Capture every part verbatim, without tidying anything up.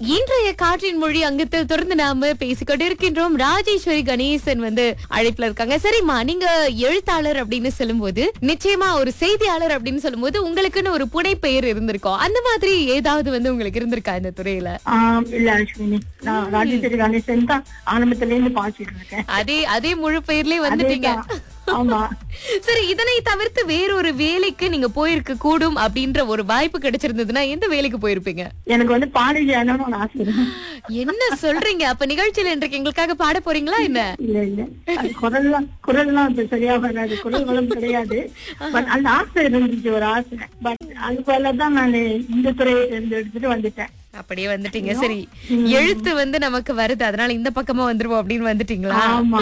இன்றைய காற்றின் மொழி அங்கத்தில் தொடர்ந்து நாம பேசிக்கொண்டு இருக்கின்றோம். ராஜேஸ்வரி கணேசன் வந்து அழைப்புல இருக்காங்க. சரிம்மா, நீங்க எழுத்தாளர் அப்படின்னு சொல்லும்போது நிச்சயமா ஒரு செய்தியாளர் அப்படின்னு சொல்லும்போது உங்களுக்குன்னு ஒரு புனைப்பெயர் இருந்திருக்கும். அந்த மாதிரி ஏதாவது வந்து உங்களுக்கு இருந்திருக்கா இந்த துறையில? ஆஹ் இல்ல அஸ்வினி, நான் ராஜேஸ்வரி கணேசன் தான் ஆரம்பத்துல இருந்து பாய்ச்சிட்டு இருக்கேன். அதே அதே முழு பெயர்லயே வந்துட்டீங்க. ஆமா. சரி, இதனை தவிர்த்து வேறொரு வேலைக்கு நீங்க போயிருக்க கூடும் அப்படின்ற ஒரு வாய்ப்பு கிடைச்சிருந்ததுன்னா எந்த வேலைக்கு போயிருப்பீங்க? எனக்கு வந்து பாடகியானு ஒரு ஆசை இருக்கு. என்ன சொல்றீங்க? அப்ப நிகழ்ச்சியில இன்றைக்கு எங்களுக்காக பாட போறீங்களா என்ன? இல்ல இல்ல, அது குரல்லாம் குரல்லாம் இப்ப சரியா வராது, குரல் வளம் கிடையாது. பட் அந்த ஆசை இருந்துச்சு, ஒரு ஆசை. பட் அது போலதான் நான் இந்த துறையை தேர்ந்தெடுத்துட்டு வந்துட்டேன். அப்படியே வந்துட்டீங்க. சரி, எழுத்து வந்து நமக்கு வருது, அதனால இந்த பக்கமா வந்துருவோம் அப்படின்னு வந்துட்டீங்களா? ஆமா.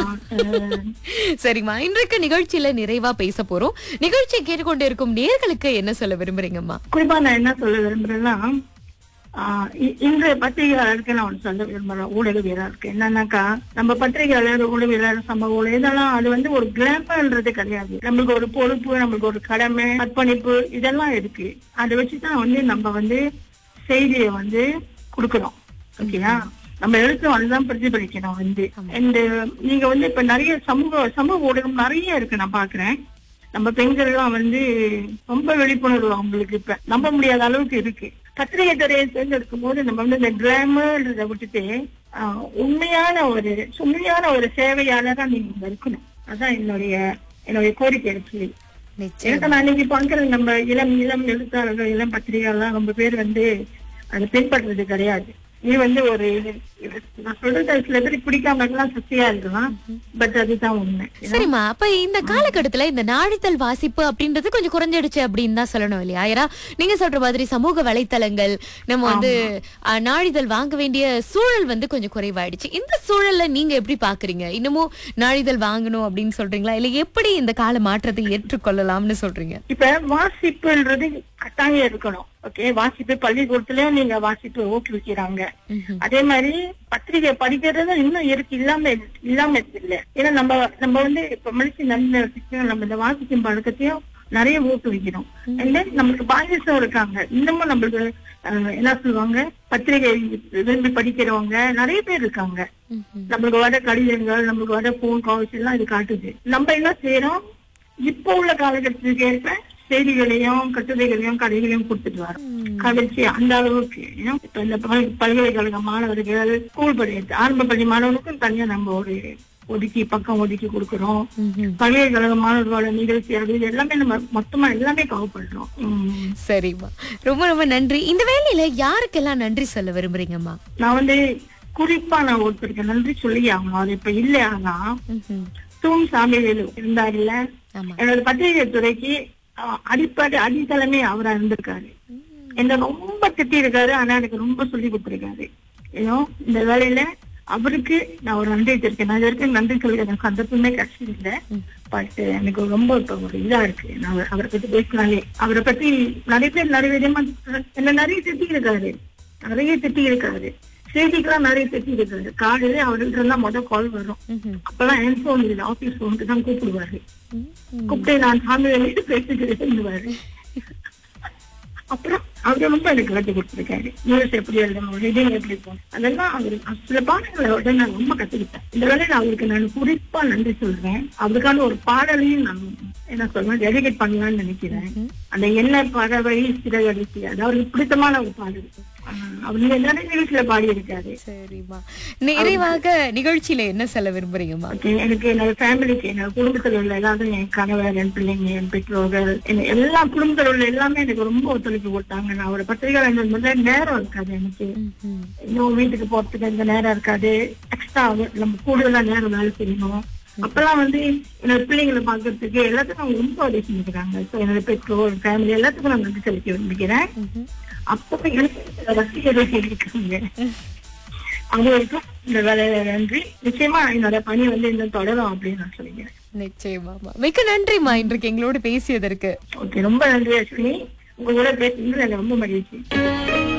சரிம்மா, இன்றைக்கு நிகழ்ச்சியில நிறைவா பேச போறோம். நிகழ்ச்சியை கேட்டுக்கொண்டு இருக்கும் நேர்களுக்கு என்ன சொல்ல விரும்புறீங்கம்மா? குறிப்பா நான் என்ன சொல்ல விரும்புறேன்னா, ஆஹ் இ- இன்றைய பத்திரிகையாளருக்கு நான் ஒண்ணு சொல்ல விரும்புறேன், ஊடகவியலாளருக்கு. என்னன்னாக்கா, நம்ம பத்திரிகையாளர், ஊடகவியலாளர், சமூக ஊடகம் இதெல்லாம் அது வந்து ஒரு கிளாமர்ன்றது கிடையாது. நம்மளுக்கு ஒரு பொறுப்பு, நம்மளுக்கு ஒரு கடமை, அர்ப்பணிப்பு இதெல்லாம் இருக்கு. அதை வச்சுதான் வந்து நம்ம வந்து செய்தியை வந்து கொடுக்கணும். ஓகேயா? நம்ம எழுத்து வந்துதான் பிரதிபலிக்கணும் வந்து. இந்த நீங்க வந்து இப்ப நிறைய சமூக சமூக ஊடகம் நிறைய இருக்கு, நான் பாக்குறேன். நம்ம பெண்கள்லாம் வந்து ரொம்ப விழிப்புணர்வு அவங்களுக்கு இப்ப நம்ப முடியாத அளவுக்கு இருக்கு. பத்திரிகை துறையை தேர்ந்தெடுக்கும் போது நம்ம வந்து இந்த கிளாமர்ன்றதை விட்டுட்டு ஆஹ் உண்மையான ஒரு உண்மையான ஒரு சேவையாளரா நீங்க இருக்கணும். அதான் என்னுடைய என்னுடைய கோரிக்கை இருக்கு. எனக்கு நான் இன்னைக்கு பாக்குறேன், நம்ம இளம் இளம் எழுத்தாளர்கள், இளம் பத்திரிகையாளர் ரொம்ப பேர் வந்து அதை பின்பற்றுறது கிடையாது. நீ வந்து ஒரு நான் சொல்றது சில பேருக்கு பிடிக்காம இருக்கலாம், சக்தியா இருக்கலாம். பட் அதுதான் உண்மை. சரிம்மா, அப்ப இந்த காலகட்டத்துல இந்த நாளிதழ் வாசிப்பு அப்படின்றது கொஞ்சம் குறைஞ்சிடுச்சு அப்படின்னு தான் சொல்லணும் இல்லையா? ஏன்னா நீங்க சொல்ற மாதிரி சமூக வலைத்தளங்கள், நம்ம வந்து அஹ், நாளிதழ் வாங்க வேண்டிய சூழல் வந்து கொஞ்சம் குறைவாயிடுச்சு. இந்த சூழல்ல நீங்க எப்படி பாக்குறீங்க? இன்னமும் நாளிதழ் வாங்கணும் அப்படின்னு சொல்றீங்களா, இல்ல எப்படி இந்த கால மாற்றத்தை ஏற்றுக்கொள்ளலாம்னு சொல்றீங்க? இப்ப வாசிப்புன்றது கட்டாயம் இருக்கணும். ஓகே, வாசிப்பு பள்ளிக்கூடத்துலயும் நீங்க வாசிப்பு ஊக்குவிக்கிறாங்க. அதே மாதிரி பத்திரிகை படிக்கிறது இன்னும் இருக்கு, இல்லாம இல்லாம இல்ல. ஏன்னா நம்ம நம்ம வந்து இப்ப மனுஷ நன்மையும் நம்ம இந்த வாசிக்கும் பழக்கத்தையும் நிறைய ஊக்குவிக்கணும். நம்மளுக்கு பாயசம் இருக்காங்க, இன்னமும் நம்மளுக்கு அஹ், என்ன சொல்லுவாங்க, பத்திரிகை விரும்பி படிக்கிறவங்க நிறைய பேர் இருக்காங்க. நம்மளுக்கு வர கடிதங்கள், நம்மளுக்கு வர போன் கால்ஸ் எல்லாம் இது காட்டுது. நம்ம என்ன செய்யறோம், இப்ப உள்ள காலகட்டத்துக்கு ஏற்ப செய்திகளையும் கட்டுரைகளையும் கதைகளையும் கொடுத்துட்டு வரோம். கவர்ச்சி அந்த அளவுக்கு. இப்ப இந்த பல்கலைக்கழக மாணவர்கள், ஸ்கூல் படிக்கிறது ஆரம்ப பள்ளி மாணவர்களுக்கும் தனியா நம்ம ஒரு ஒதுக்கி பக்கம் ஒதுக்கி கொடுக்கிறோம். பல்கலைக்கழக மாணவர்களோட நிகழ்ச்சி அது இது எல்லாமே நம்ம மொத்தமா எல்லாமே கவர் பண்றோம். சரிம்மா, ரொம்ப ரொம்ப நன்றி. இந்த வேலையில யாருக்கெல்லாம் நன்றி சொல்ல விரும்புறீங்கம்மா? நான் வந்து குறிப்பா நான் ஒருத்தருக்கு நன்றி சொல்லி ஆகணும். அது இப்ப இல்ல, ஆனா தூண் சாமிவேலு இருந்தாருல்ல, என்னோட பத்திரிகை துறைக்கு அடிப்படை அடித்தளமே அவரா இருந்திருக்காரு. என்ன ரொம்ப திட்டி இருக்காரு, ஆனா எனக்கு ரொம்ப சொல்லி கொடுத்திருக்காரு. ஏதோ இந்த வேலையில அவருக்கு நான் ஒரு நன்றி வச்சிருக்கேன். நான் இது வரைக்கும் நன்றி சொல்ல எனக்கு சந்தர்ப்பமே கிடைச்சது இல்லை. பட் எனக்கு ரொம்ப இப்ப ஒரு இதா இருக்கு. நான் அவரை பத்தி பேசினாலே, அவரை பத்தி நிறைய பேர் நிறைய விதமா என்ன நிறைய திட்டி இருக்காரு, நிறைய திட்டி இருக்காரு. செய்திக்கெல்லாம் நிறைய திட்டி இருக்காரு. காலையில அவர்கிட்ட எல்லாம் முதல் கால் வரும். அப்பெல்லாம் என் போன் இல்லை, ஆபீஸ் போனுக்கு தான் கூப்பிடுவாரு. கூப்பிட்டு நான் சாமி வேலையிட்டு பேசிட்டு அப்புறம் அவரு ரொம்ப எனக்கு கற்றுக் கொடுத்துருக்காரு. நியூஸ் எப்படி எழுதணும், ரீடிங் எப்படி போகணும், அதெல்லாம் அவரு சில பாடங்களோட நான் ரொம்ப கத்துக்கிட்டேன். இந்த வேலையில அவருக்கு நான் குறிப்பா நன்றி சொல்றேன். அவருக்கான ஒரு பாடலையும் நான் என்ன சொல்றேன் டெடிகேட் பண்ணலாம்னு நினைக்கிறேன். அந்த என்ன பறவை சிறகடிச்சு, அது அவருக்கு பிடித்தமான ஒரு பாடல். அவர் நிறைய நிகழ்ச்சியில பாடி இருக்காரு. சரிம்மா, நிறைவாக நிகழ்ச்சியில என்ன சொல்ல விரும்புறீங்கம்மா? எனக்கு என்னோட ஃபேமிலிக்கு, என்னோட குடும்பத்துல உள்ள எல்லாரும், என் கணவர், என் பிள்ளைங்க, என் பெற்றோர்கள், எல்லா குடும்பத்துல உள்ள எல்லாமே எனக்கு ரொம்ப ஒத்துழைப்பு கொடுத்தாங்க. நான் ஒரு பத்திரிகை முதல்ல நேரம் இருக்காது எனக்கு, இன்னும் வீட்டுக்கு போறதுக்கு எந்த நேரம் இருக்காது. எக்ஸ்ட்ரா நம்ம கூடுதலா நேரம் வேலை செய்யணும். அப்பெல்லாம் வந்து என்னோட பிள்ளைங்களை பாக்குறதுக்கு எல்லாத்துக்கும் அவங்க ரொம்ப உதவி செஞ்சுக்கிறாங்க. என்னோட பெற்றோர், ஃபேமிலி எல்லாத்துக்கும் நான் நன்றி செலுத்தி விரும்புகிறேன். அப்ப எனக்கு ரசிகர்கள் இருக்காங்க, அவங்களுக்கும் இந்த வேலையில நன்றி. நிச்சயமா என்னோட பணி வந்து இன்னும் தொடரும் அப்படின்னு நான் சொல்லிக்கிறேன். நிச்சயமா, மிக்க நன்றிமா இன்றைக்கு எங்களோட பேசியதற்கு. ஓகே, ரொம்ப நன்றி அஸ்வினி. உங்களோட பேசுறது எனக்கு ரொம்ப மகிழ்ச்சி.